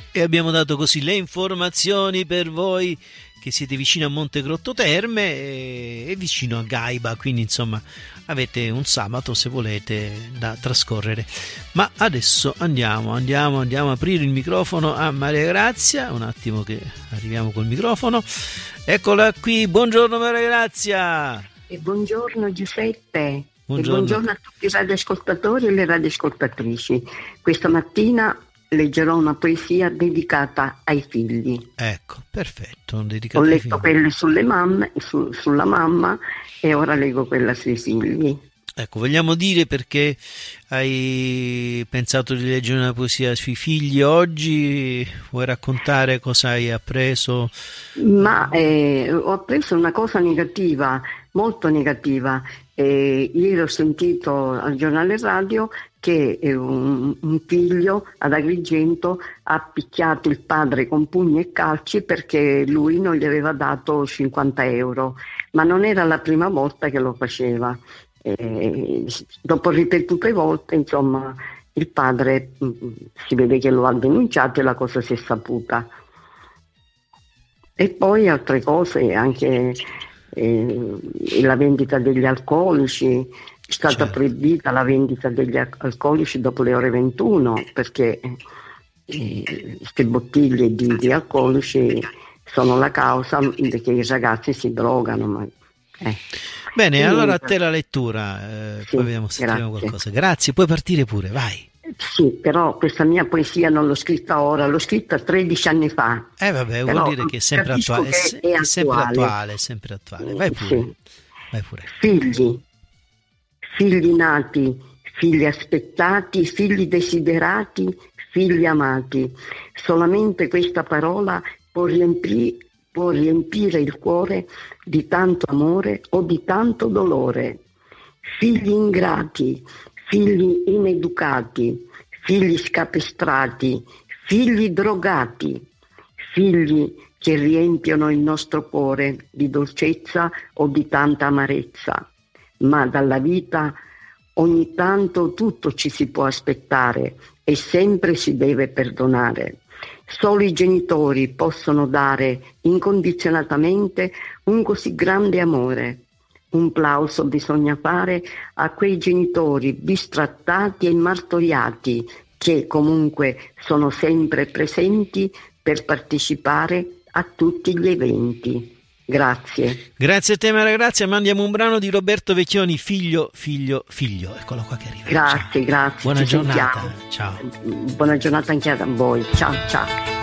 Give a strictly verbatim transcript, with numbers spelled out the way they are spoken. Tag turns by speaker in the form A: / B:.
A: E abbiamo dato così le informazioni per voi che siete vicino a Montegrotto Terme e, e vicino a Gaiba, quindi insomma avete un sabato, se volete, da trascorrere. Ma adesso andiamo, andiamo, andiamo a aprire il microfono a Maria Grazia. Un attimo che arriviamo col microfono. Eccola qui, buongiorno Maria Grazia.
B: E buongiorno Giuseppe.
A: Buongiorno.
B: E buongiorno a tutti i radioascoltatori e le radioascoltatrici. Questa mattina leggerò una poesia dedicata ai figli.
A: Ecco, perfetto. Dedicata
B: Ho
A: ai
B: letto
A: figli.
B: quelle sulle mamme, su, sulla mamma e ora leggo quella sui figli.
A: Ecco, vogliamo dire perché hai pensato di leggere una poesia sui figli oggi? Vuoi raccontare cosa hai appreso?
B: Ma eh, ho appreso una cosa negativa, molto negativa. Eh, ieri ho sentito al giornale radio che eh, un, un figlio ad Agrigento ha picchiato il padre con pugni e calci perché lui non gli aveva dato cinquanta euro, ma non era la prima volta che lo faceva. Eh, dopo ripetute volte, insomma, il padre mh, si vede che lo ha denunciato e la cosa si è saputa. E poi altre cose, anche eh, la vendita degli alcolici, è stata
A: Certo.
B: proibita la vendita degli alcolici dopo le ore ventuno perché queste bottiglie di, di alcolici sono la causa che i ragazzi si drogano. Ma, eh.
A: Bene,
B: Quindi,
A: allora a te la lettura, eh,
B: sì,
A: poi vediamo se troviamo
B: grazie.
A: qualcosa. Grazie, puoi partire pure, vai.
B: Sì, però questa mia poesia non l'ho scritta ora, l'ho scritta tredici anni fa.
A: Eh vabbè,
B: Però
A: vuol dire che è sempre
B: capisco
A: attuale, è,
B: che
A: se-
B: è
A: è sempre
B: attuale.
A: attuale, è sempre attuale. Vai pure,
B: Sì.
A: vai pure.
B: Figli, figli nati, figli aspettati, figli desiderati, figli amati. Solamente questa parola può riempire, può riempire il cuore di tanto amore o di tanto dolore. Figli ingrati, figli ineducati, figli scapestrati, figli drogati, figli che riempiono il nostro cuore di dolcezza o di tanta amarezza. Ma dalla vita ogni tanto tutto ci si può aspettare e sempre si deve perdonare. Solo i genitori possono dare incondizionatamente un così grande amore. Un plauso bisogna fare a quei genitori bistrattati e martoriati che comunque sono sempre presenti per partecipare a tutti gli eventi. Grazie.
A: Grazie a te Maria Grazia, mandiamo un brano di Roberto Vecchioni, Figlio, figlio, figlio. Eccolo qua che arriva.
B: Grazie,
A: Ciao.
B: grazie.
A: Buona
B: Ci
A: giornata.
B: sentiamo.
A: Ciao.
B: Buona giornata anche a voi. Ciao, ciao.